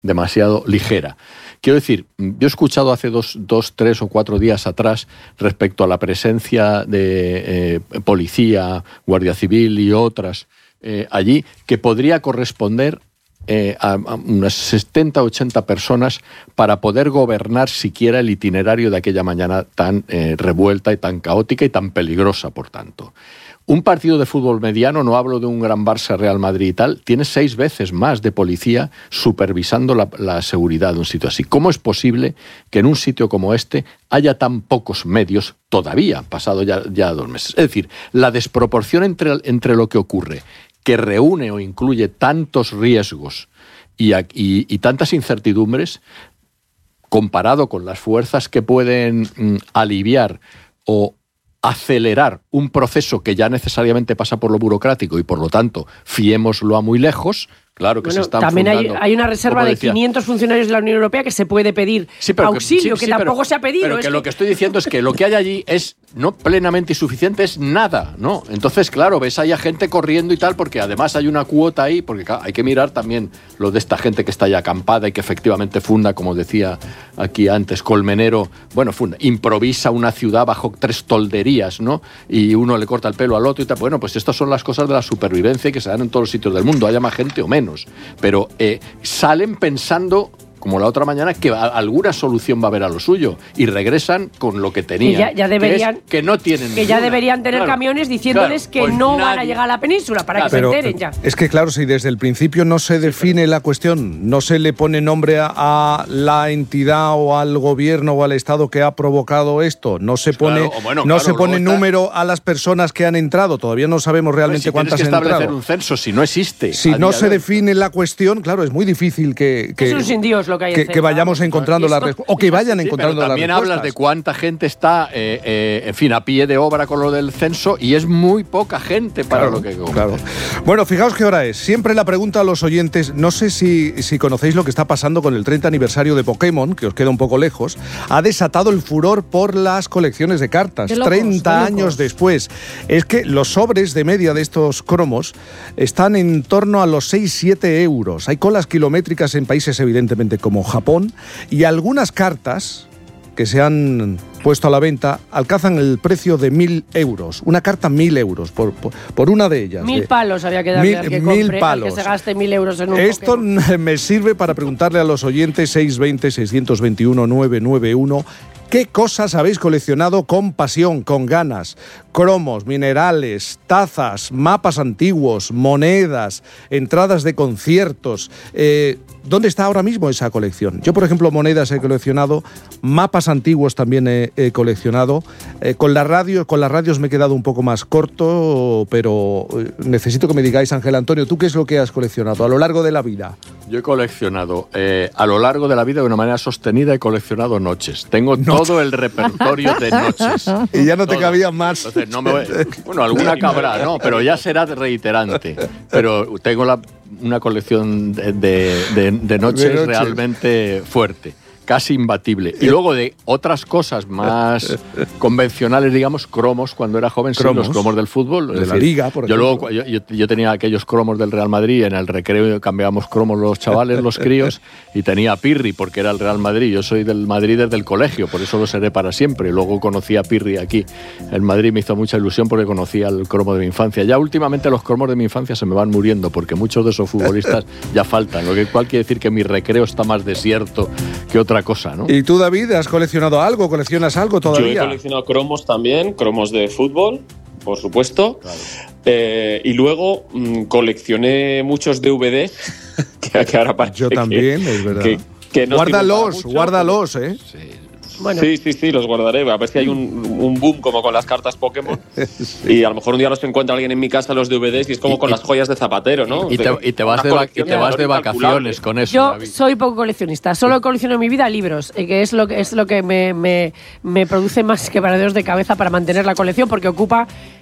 demasiado ligera. Quiero decir, yo he escuchado hace 2, 3 o 4 días atrás respecto a la presencia de policía, Guardia Civil y otras allí, que podría corresponder a unas 70 o 80 personas para poder gobernar siquiera el itinerario de aquella mañana tan revuelta y tan caótica y tan peligrosa, por tanto. Un partido de fútbol mediano, no hablo de un gran Barça, Real Madrid y tal, tiene 6 veces más de policía supervisando la seguridad de un sitio así. ¿Cómo es posible que en un sitio como este haya tan pocos medios todavía, pasado ya 2 meses? Es decir, la desproporción entre lo que ocurre, que reúne o incluye tantos riesgos y tantas incertidumbres, comparado con las fuerzas que pueden aliviar o acelerar un proceso que ya necesariamente pasa por lo burocrático y, por lo tanto, fiémoslo a muy lejos. Claro que se están también fundando, hay una reserva de 500 funcionarios de la Unión Europea que se puede pedir auxilio, que tampoco se ha pedido. Pero lo que estoy diciendo es que lo que hay allí es no plenamente insuficiente, es nada, ¿no? Entonces, claro, ves ahí a gente corriendo y tal, porque además hay una cuota ahí, porque claro, hay que mirar también lo de esta gente que está ya acampada y que efectivamente funda, como decía aquí antes, Colmenero, bueno, improvisa una ciudad bajo 3 tolderías, ¿no? Y uno le corta el pelo al otro y tal. Bueno, pues estas son las cosas de la supervivencia que se dan en todos los sitios del mundo, haya más gente o menos. Pero salen pensando, como la otra mañana, que alguna solución va a haber a lo suyo y regresan con lo que tenían. Ya deberían, que no tienen que ya deberían tener camiones diciéndoles que pues no van a llegar a la península para que se enteren ya. Es que claro, si desde el principio no se define la cuestión, no se le pone nombre a la entidad o al gobierno o al Estado que ha provocado esto, no se pone, número a las personas que han entrado, todavía no sabemos realmente cuántas han entrado. Tienes que establecer un censo si no existe. Si no se define la cuestión, claro, es muy difícil que es un sin Dios lo que hay que vayamos encontrando la respuesta, o que vayan encontrando la respuesta. También hablas de cuánta gente está, en fin, a pie de obra con lo del censo, y es muy poca gente para lo que... Claro. Bueno, fijaos qué hora es. Siempre la pregunta a los oyentes, no sé si conocéis lo que está pasando con el 30 aniversario de Pokémon, que os queda un poco lejos, ha desatado el furor por las colecciones de cartas, 30 años después. Es que los sobres de media de estos cromos están en torno a los 6-7 euros. Hay colas kilométricas en países evidentemente como Japón, y algunas cartas que se han puesto a la venta alcanzan el precio de 1.000 euros. Una carta 1.000 euros por una de ellas. 1.000 palos había que darle al que compre, al que se gaste 1.000 euros en un Esto Pokémon. Me sirve para preguntarle a los oyentes 620-621-991 ¿qué cosas habéis coleccionado con pasión, con ganas? Cromos, minerales, tazas, mapas antiguos, monedas, entradas de conciertos. ¿Dónde está ahora mismo esa colección? Yo, por ejemplo, monedas he coleccionado, mapas antiguos también he coleccionado. Con las radios me he quedado un poco más corto, pero necesito que me digáis, Ángel Antonio, ¿tú qué es lo que has coleccionado a lo largo de la vida? Yo he coleccionado, a lo largo de la vida, de una manera sostenida, he coleccionado noches. Tengo todo el repertorio de noches. Y ya no te cabían más. Entonces, bueno, alguna cabrá, ¿no? Pero ya será reiterante. Pero tengo una colección de noches realmente fuerte, casi imbatible. Y luego de otras cosas más convencionales, digamos, cromos, cuando era joven, sí, los cromos del fútbol. De la Liga, por ejemplo. Yo tenía aquellos cromos del Real Madrid, en el recreo cambiábamos cromos los chavales, los críos, y tenía a Pirri, porque era el Real Madrid. Yo soy del Madrid desde el colegio, por eso lo seré para siempre. Y luego conocí a Pirri aquí. El Madrid me hizo mucha ilusión porque conocía el cromo de mi infancia. Ya últimamente los cromos de mi infancia se me van muriendo, porque muchos de esos futbolistas ya faltan, lo cual quiere decir que mi recreo está más desierto que otra cosa, ¿no? ¿Y tú, David, has coleccionado algo? ¿Coleccionas algo todavía? Yo he coleccionado cromos también, cromos de fútbol, por supuesto. Claro. Y luego coleccioné muchos DVDs que ahora parece yo también, es verdad. Que no guárdalos, ¿eh? Sí. Bueno. Sí, los guardaré. A ver si hay un boom como con las cartas Pokémon. Sí. Y a lo mejor un día los encuentra alguien en mi casa los DVDs y es como con las joyas de Zapatero, ¿no? Y te vas de vacaciones con eso. Yo soy poco coleccionista. Solo colecciono en mi vida libros, que es lo que me produce más quebraderos de cabeza para mantener la colección, porque ocupa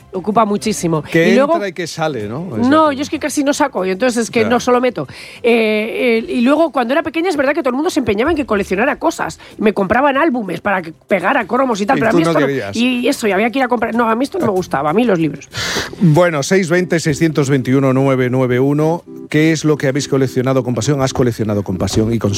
ocupa muchísimo. Que y entra luego, y que sale, ¿no? No, yo es que casi no saco, y entonces es que no solo meto. Y luego, cuando era pequeña, es verdad que todo el mundo se empeñaba en que coleccionara cosas. Me compraban álbumes para que pegara cromos y tal, pero a mí esto y eso, y había que ir a comprar. No, a mí esto no me gustaba, a mí los libros. Bueno, 620-621-991. ¿Qué es lo que habéis coleccionado con pasión? Has coleccionado con pasión y con